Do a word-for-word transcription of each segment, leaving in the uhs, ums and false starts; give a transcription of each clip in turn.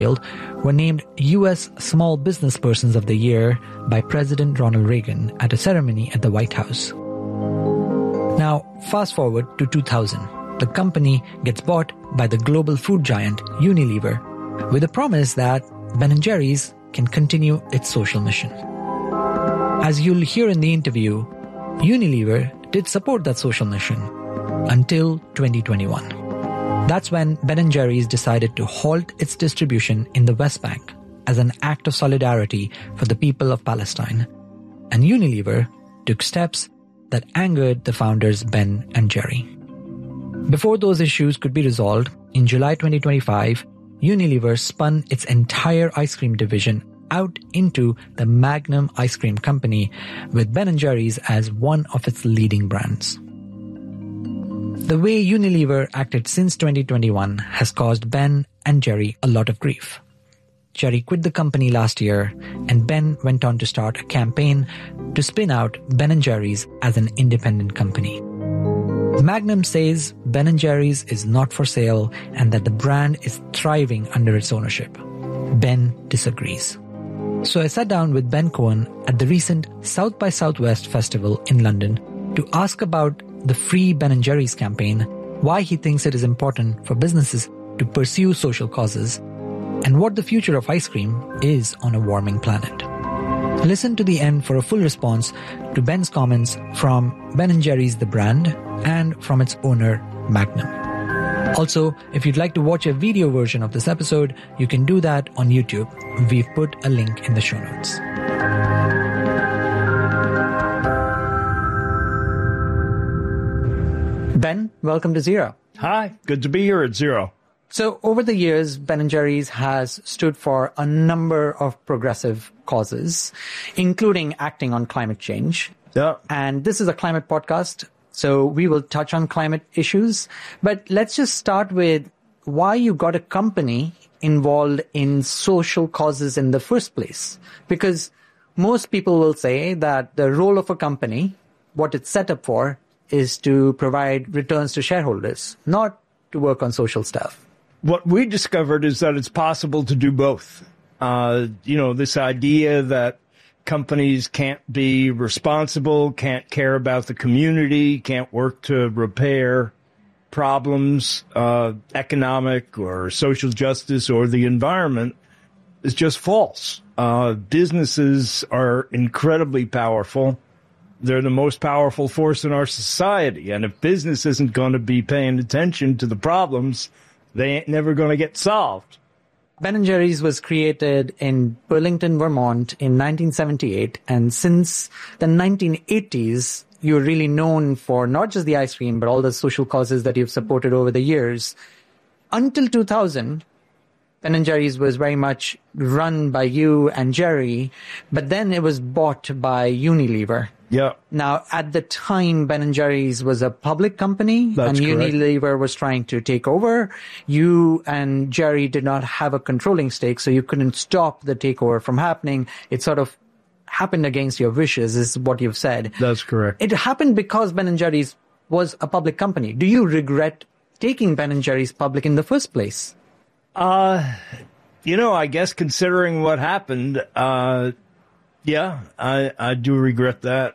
were named U S Small Business Persons of the Year by President Ronald Reagan at a ceremony at the White House. Now, fast forward to two thousand. The company gets bought by the global food giant Unilever with a promise that Ben and Jerry's can continue its social mission. As you'll hear in the interview, Unilever did support that social mission until twenty twenty-one. That's when Ben and Jerry's decided to halt its distribution in the West Bank as an act of solidarity for the people of Palestine. And Unilever took steps that angered the founders Ben and Jerry. Before those issues could be resolved, in July twenty twenty-five, Unilever spun its entire ice cream division out into the Magnum Ice Cream Company, with Ben and Jerry's as one of its leading brands. The way Unilever acted since twenty twenty-one has caused Ben and Jerry a lot of grief. Jerry quit the company last year, and Ben went on to start a campaign to spin out Ben and Jerry's as an independent company. Magnum says Ben and Jerry's is not for sale and that the brand is thriving under its ownership. Ben disagrees. So I sat down with Ben Cohen at the recent South by Southwest festival in London to ask about the Free Ben and Jerry's campaign, why he thinks it is important for businesses to pursue social causes, and what the future of ice cream is on a warming planet. Listen to the end for a full response to Ben's comments from Ben and Jerry's the brand and from its owner, Magnum. Also, if you'd like to watch a video version of this episode, you can do that on YouTube. We've put a link in the show notes. Ben, welcome to Zero. Hi, good to be here at Zero. So over the years, Ben and Jerry's has stood for a number of progressive causes, including acting on climate change. Yeah. And this is a climate podcast, so we will touch on climate issues. But let's just start with why you got a company involved in social causes in the first place. Because most people will say that the role of a company, what it's set up for, is to provide returns to shareholders, not to work on social stuff. What we discovered is that it's possible to do both. Uh, you know, this idea that companies can't be responsible, can't care about the community, can't work to repair problems, uh, economic or social justice or the environment is just false. Uh, businesses are incredibly powerful. They're the most powerful force in our society. And if business isn't going to be paying attention to the problems, they ain't never going to get solved. Ben and Jerry's was created in Burlington, Vermont in nineteen seventy-eight. And since the nineteen eighties, you're really known for not just the ice cream, but all the social causes that you've supported over the years. Until two thousand, Ben and Jerry's was very much run by you and Jerry, but then it was bought by Unilever. Yeah. Now, at the time, Ben and Jerry's was a public company, That's and correct. Unilever was trying to take over. You and Jerry did not have a controlling stake, so you couldn't stop the takeover from happening. It sort of happened against your wishes, is what you've said. That's correct. It happened because Ben and Jerry's was a public company. Do you regret taking Ben and Jerry's public in the first place? Uh, you know, I guess considering what happened, uh, yeah, I, I do regret that.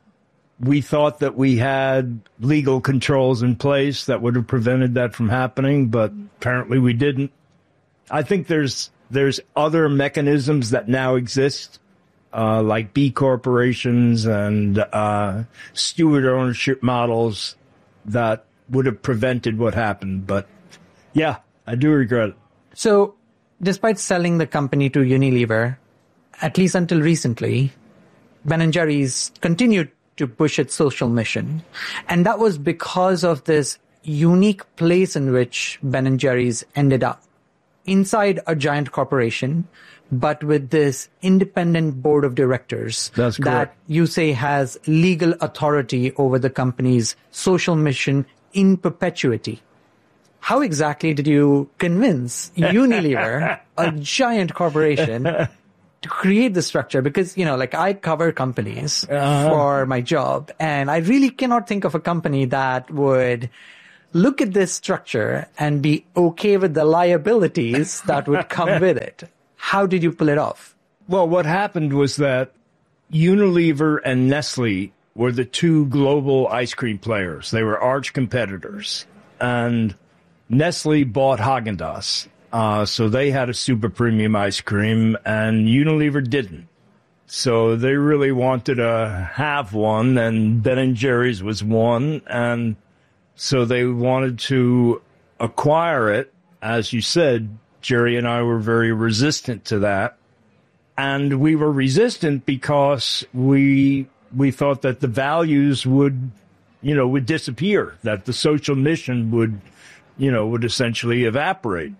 We thought that we had legal controls in place that would have prevented that from happening, but apparently we didn't. I think there's there's other mechanisms that now exist, uh, like B corporations and uh, steward ownership models that would have prevented what happened. But yeah, I do regret it. So, despite selling the company to Unilever, at least until recently, Ben and Jerry's continued to push its social mission. And that was because of this unique place in which Ben and Jerry's ended up. Inside a giant corporation, but with this independent board of directors That's correct. that you say has legal authority over the company's social mission in perpetuity. How exactly did you convince Unilever, a giant corporation, to create the structure? Because, you know, like I cover companies Uh-huh. for my job, and I really cannot think of a company that would look at this structure and be okay with the liabilities that would come with it? How did you pull it off? Well, what happened was that Unilever and Nestle were the two global ice cream players. They were arch competitors. And Nestle bought Häagen-Dazs. Uh, so they had a super premium ice cream, and Unilever didn't. So they really wanted to have one, and Ben and Jerry's was one. And so they wanted to acquire it. As you said, Jerry and I were very resistant to that. And we were resistant because we we thought that the values would, you know, would disappear, that the social mission would, you know, would essentially evaporate.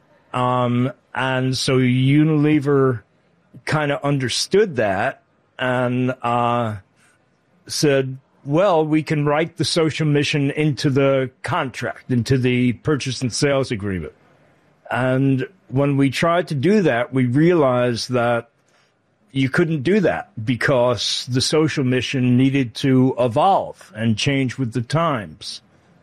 Um, and so Unilever kind of understood that and uh, said, well, we can write the social mission into the contract, into the purchase and sales agreement. And when we tried to do that, we realized that you couldn't do that because the social mission needed to evolve and change with the times.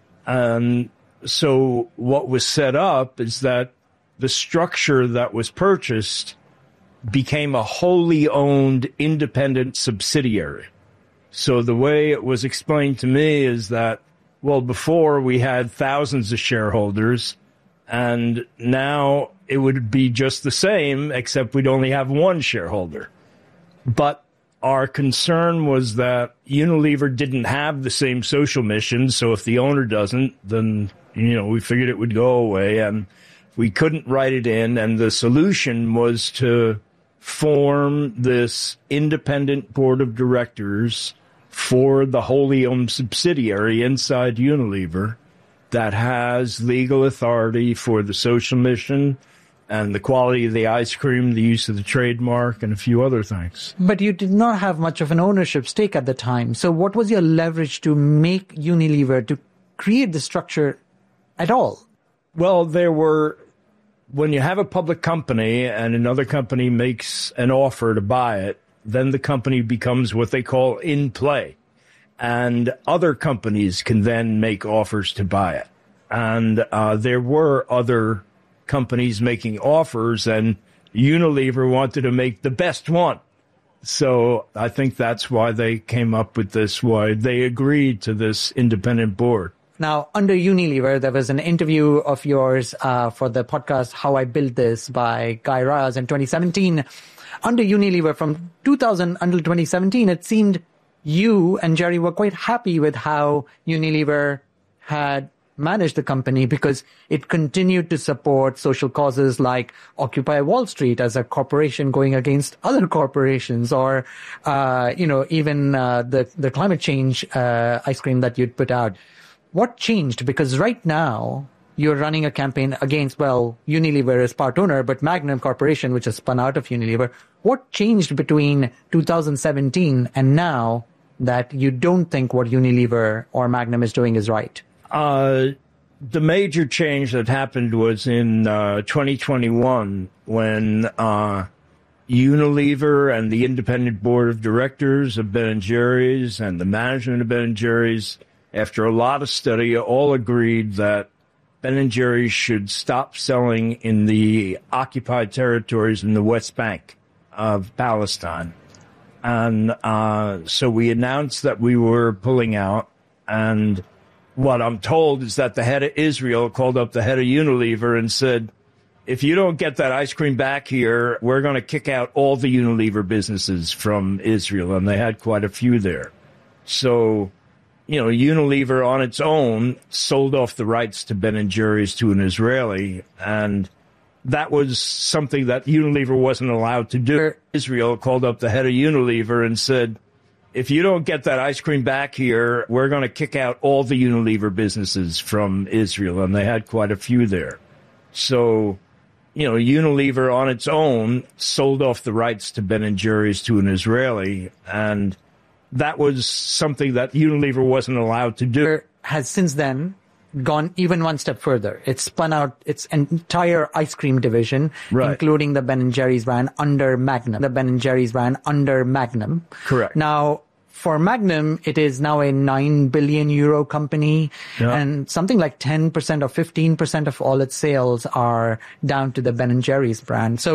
And so what was set up is that the structure that was purchased became a wholly owned independent subsidiary. So the way it was explained to me is that, well, before we had thousands of shareholders, and now it would be just the same, except we'd only have one shareholder. But our concern was that Unilever didn't have the same social mission, so if the owner doesn't, then, you know, we figured it would go away, and we couldn't write it in, and the solution was to form this independent board of directors for the wholly owned subsidiary inside Unilever that has legal authority for the social mission and the quality of the ice cream, the use of the trademark, and a few other things. But you did not have much of an ownership stake at the time. So what was your leverage to make Unilever, to create the structure at all? Well, there were, when you have a public company and another company makes an offer to buy it, then the company becomes what they call in play. And other companies can then make offers to buy it. And uh, there were other companies making offers, and Unilever wanted to make the best one. So I think that's why they came up with this, why they agreed to this independent board. Now, under Unilever, there was an interview of yours uh, for the podcast How I Built This by Guy Raz in twenty seventeen. Under Unilever, from two thousand until twenty seventeen, it seemed you and Jerry were quite happy with how Unilever had managed the company because it continued to support social causes like Occupy Wall Street as a corporation going against other corporations, or, uh, you know, even uh, the, the climate change uh, ice cream that you'd put out. What changed? Because right now you're running a campaign against, well, Unilever is part owner, but Magnum Corporation, which has spun out of Unilever. What changed between two thousand seventeen and now that you don't think what Unilever or Magnum is doing is right? Uh, the major change that happened was in uh, twenty twenty-one when uh, Unilever and the independent board of directors of Ben and Jerry's and the management of Ben and Jerry's, after a lot of study, all agreed that Ben and Jerry's should stop selling in the occupied territories in the West Bank of Palestine. And uh, so we announced that we were pulling out, and what I'm told is that the head of Israel called up the head of Unilever and said, if you don't get that ice cream back here, we're going to kick out all the Unilever businesses from Israel. And they had quite a few there. So, you know, Unilever on its own sold off the rights to Ben and Jerry's to an Israeli. And that was something that Unilever wasn't allowed to do. Israel called up the head of Unilever and said, if you don't get that ice cream back here, we're going to kick out all the Unilever businesses from Israel. And they had quite a few there. So, you know, Unilever on its own sold off the rights to Ben and Jerry's to an Israeli. And that was something that Unilever wasn't allowed to do. Has since then gone even one step further. It spun out its entire ice cream division, right, including the Ben and Jerry's brand under Magnum. The Ben and Jerry's brand under Magnum. Correct. Now, for Magnum, it is now a nine billion euro company, yeah. and something like ten percent or fifteen percent of all its sales are down to the Ben and Jerry's brand. So